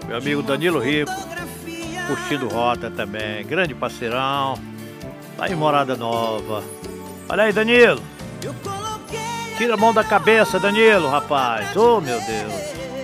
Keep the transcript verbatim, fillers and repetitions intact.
Meu amigo Danilo Rico, curtindo rota também. Grande parceirão. Tá em Morada Nova. Olha aí, Danilo. Tira a mão da cabeça, Danilo, rapaz. Oh, meu Deus.